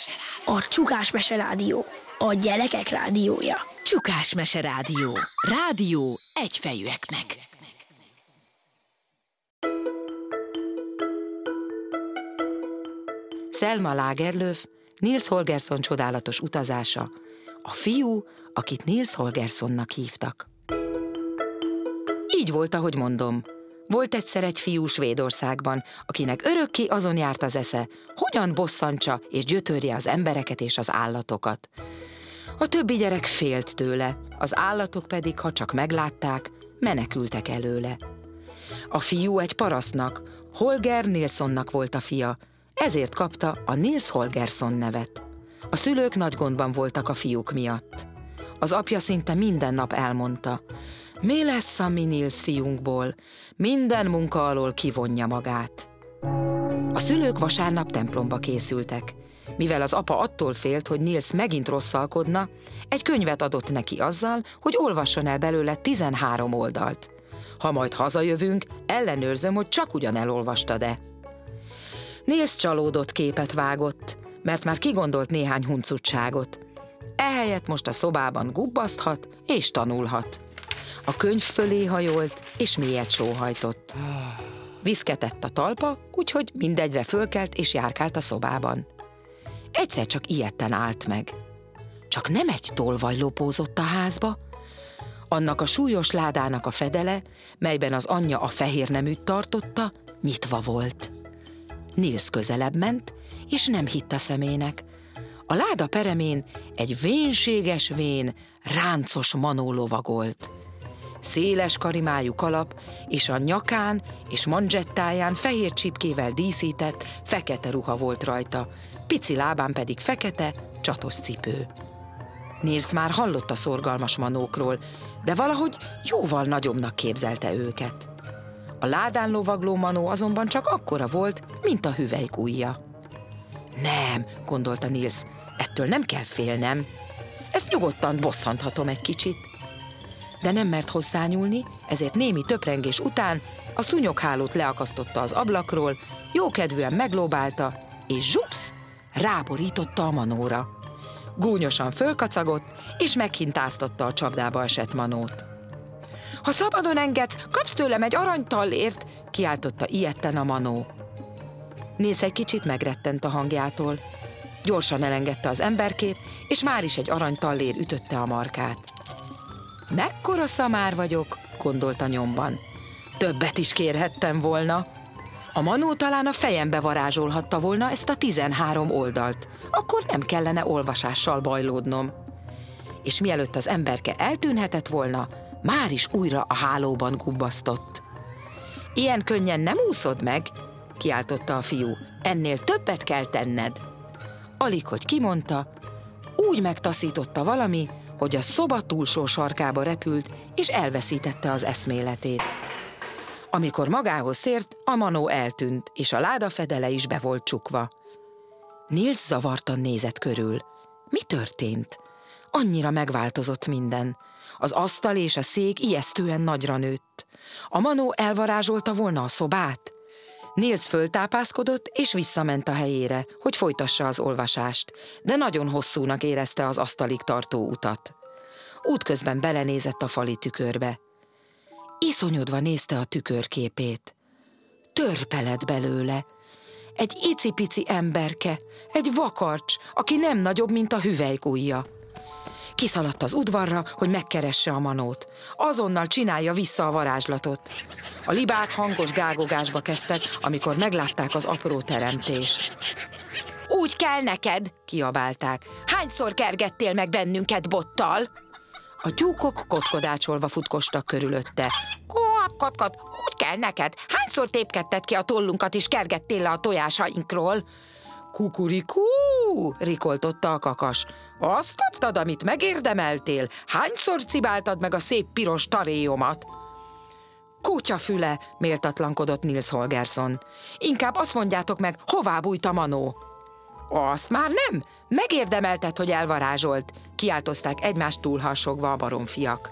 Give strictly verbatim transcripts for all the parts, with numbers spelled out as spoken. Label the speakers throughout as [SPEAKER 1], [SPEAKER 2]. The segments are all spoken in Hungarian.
[SPEAKER 1] A Csukás Mese Rádió, a gyerekek rádiója.
[SPEAKER 2] Csukás Mese Rádió. Rádió egyfejűeknek. Selma Lagerlöf, Nils Holgersson csodálatos utazása. A fiú, akit Nils Holgerssonnak hívtak. Így volt, ahogy mondom. Volt egyszer egy fiú Svédországban, akinek örökké azon járt az esze, hogyan bosszantsa és gyötörje az embereket és az állatokat. A többi gyerek félt tőle, az állatok pedig, ha csak meglátták, menekültek előle. A fiú egy parasztnak, Holger Nilssonnak volt a fia, ezért kapta a Nils Holgersson nevet. A szülők nagy gondban voltak a fiúk miatt. Az apja szinte minden nap elmondta, mi lesz a mi Nils fiunkból, minden munka alól kivonja magát. A szülők vasárnap templomba készültek. Mivel az apa attól félt, hogy Nils megint rosszalkodna, egy könyvet adott neki azzal, hogy olvasson el belőle tizenhárom oldalt. Ha majd hazajövünk, ellenőrzöm, hogy csak ugyan elolvastad-e. Nils csalódott képet vágott, mert már kigondolt néhány huncutságot. Ehelyett most a szobában gubbaszthat és tanulhat. A könyv fölé hajolt, és mélyet sóhajtott. Viszketett a talpa, úgyhogy mindegyre fölkelt és járkált a szobában. Egyszer csak ijedten állt meg. Csak nem egy tolvaj lopózott a házba. Annak a súlyos ládának a fedele, melyben az anyja a fehér neműt tartotta, nyitva volt. Nils közelebb ment, és nem hitt a szemének. A láda peremén egy vénséges vén, ráncos manó lovagolt. Széles karimájú kalap, és a nyakán és manzsettáján fehér csipkével díszített, fekete ruha volt rajta, pici lábán pedig fekete, csatos cipő. Nils már hallott a szorgalmas manókról, de valahogy jóval nagyobbnak képzelte őket. A ládán lovagló manó azonban csak akkora volt, mint a hüvelykujja. Nem, gondolta Nils, ettől nem kell félnem. Ezt nyugodtan bosszanthatom egy kicsit. De nem mert hozzányúlni, ezért némi töprengés után a szúnyoghálót leakasztotta az ablakról, jókedvűen meglóbálta, és zsupsz, ráborította a manóra. Gúnyosan fölkacagott, és meghintáztatta a csapdába esett manót. Ha szabadon engedsz, kapsz tőlem egy aranytallért, kiáltotta ijedten a manó. Nils egy kicsit megrettent a hangjától. Gyorsan elengedte az emberkét, és már is egy aranytallér ütötte a markát. Mekkora szamár vagyok, gondolta nyomban. Többet is kérhettem volna. A manó talán a fejembe varázsolhatta volna ezt a tizenhárom oldalt. Akkor nem kellene olvasással bajlódnom. És mielőtt az emberke eltűnhetett volna, már is újra a hálóban gubbasztott. Ilyen könnyen nem úszod meg, kiáltotta a fiú. Ennél többet kell tenned. Alig, hogy kimondta, úgy megtaszította valami, hogy a szoba túlsó sarkába repült, és elveszítette az eszméletét. Amikor magához tért, a manó eltűnt, és a láda fedele is be volt csukva. Nils zavartan nézett körül. Mi történt? Annyira megváltozott minden. Az asztal és a szék ijesztően nagyra nőtt. A manó elvarázsolta volna a szobát? Nils föltápászkodott, és visszament a helyére, hogy folytassa az olvasást, de nagyon hosszúnak érezte az asztalig tartó utat. Útközben belenézett a fali tükörbe. Iszonyodva nézte a tükörképét. Törpe lett belőle. Egy icipici emberke, egy vakarcs, aki nem nagyobb, mint a hüvelykujja. Kiszaladt az udvarra, hogy megkeresse a manót. Azonnal csinálja vissza a varázslatot. A libák hangos gágogásba kezdtek, amikor meglátták az apró teremtést. Úgy kell neked, kiabálták. Hányszor kergettél meg bennünket bottal? A tyúkok kotkodácsolva futkostak körülötte. Kot, kot, kot, úgy kell neked. Hányszor tépkedted ki a tollunkat és kergettél le a tojásainkról? Kukurikú, rikoltotta a kakas. Azt kaptad, amit megérdemeltél? Hányszor cibáltad meg a szép piros taréjomat? Kutyafüle, méltatlankodott Nils Holgersson. Inkább azt mondjátok meg, hová bújt a manó? Azt már nem, megérdemelted, hogy elvarázsolt, kiáltozták egymást túlharsogva a baromfiak.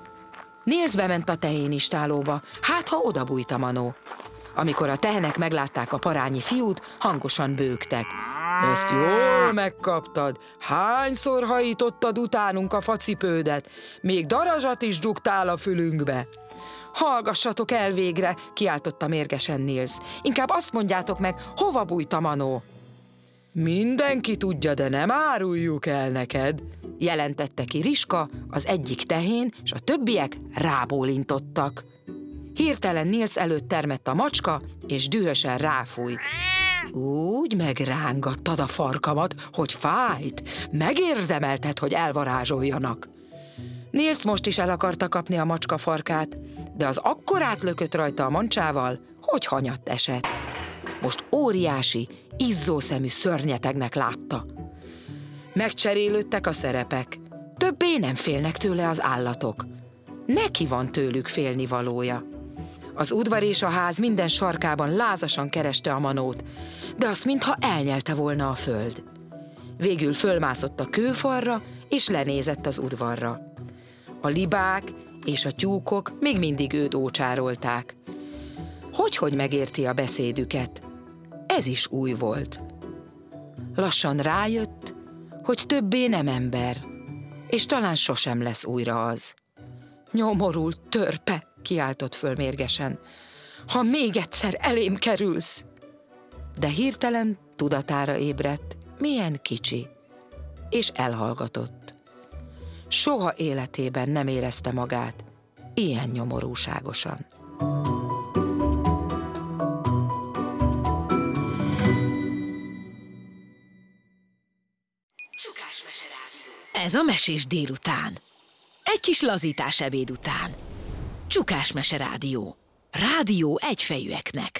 [SPEAKER 2] Nils bement a tehénistálóba, hát ha oda bújt a manó. Amikor a tehenek meglátták a parányi fiút, hangosan bőgtek. Ezt jól megkaptad. Hányszor hajítottad utánunk a facipődet? Még darazsat is dugtál a fülünkbe. Hallgassatok el végre, kiáltotta mérgesen Nils. Inkább azt mondjátok meg, hova bújt a manó? Mindenki tudja, de nem áruljuk el neked, jelentette ki Riska, az egyik tehén, és a többiek rábólintottak. Hirtelen Nils előtt termett a macska, és dühösen ráfújt. Úgy megrángattad a farkamat, hogy fájt, megérdemelted, hogy elvarázsoljanak. Nils most is el akarta kapni a macska farkát, de az akkorát lökött rajta a mancsával, hogy hanyatt esett. Most óriási, izzószemű szörnyetegnek látta. Megcserélődtek a szerepek. Többé nem félnek tőle az állatok. Neki van tőlük félnivalója. Az udvar és a ház minden sarkában lázasan kereste a manót, de azt mintha elnyelte volna a föld. Végül fölmászott a kőfalra, és lenézett az udvarra. A libák és a tyúkok még mindig őt ócsárolták. Hogy-hogy megérti a beszédüket? Ez is új volt. Lassan rájött, hogy többé nem ember, és talán sosem lesz újra az. Nyomorult törpe, kiáltott föl mérgesen. Ha még egyszer elém kerülsz! De hirtelen tudatára ébredt, milyen kicsi, és elhallgatott. Soha életében nem érezte magát ilyen nyomorúságosan.
[SPEAKER 3] Ez a Mesés délután. Egy kis lazítás ebéd után. Csukás Mese Rádió. Rádió egyfejűeknek.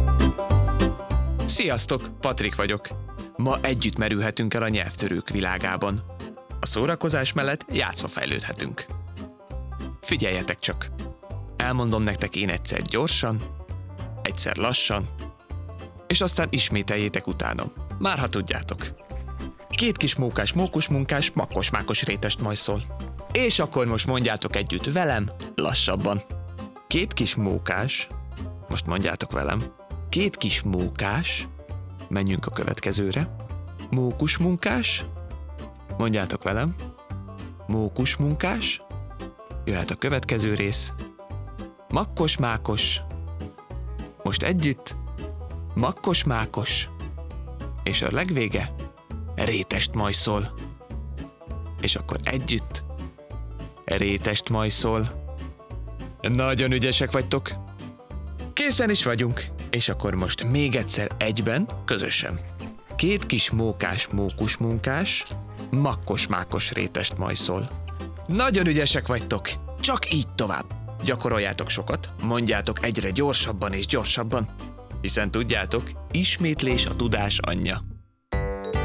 [SPEAKER 4] Sziasztok, Patrik vagyok. Ma együtt merülhetünk el a nyelvtörők világában. A szórakozás mellett játszva fejlődhetünk. Figyeljetek csak! Elmondom nektek én egyszer gyorsan, egyszer lassan, és aztán ismételjétek utánom. Már ha tudjátok. Két kis mókás, mókusmunkás, makkos-mákos rétest majszol. És akkor most mondjátok együtt velem, lassabban. Két kis mókás, most mondjátok velem, két kis mókás, menjünk a következőre. Mókusmunkás, mondjátok velem, mókusmunkás, jöhet a következő rész. Makkos-mákos, most együtt, makkos-mákos, és a legvége, rétest majszol. És akkor együtt, rétest majszol. Nagyon ügyesek vagytok. Készen is vagyunk. És akkor most még egyszer egyben, közösen. Két kis mókás, mókusmunkás, makkos-mákos rétest majszol. Nagyon ügyesek vagytok. Csak így tovább. Gyakoroljátok sokat, mondjátok egyre gyorsabban és gyorsabban. Hiszen tudjátok, ismétlés a tudás anyja.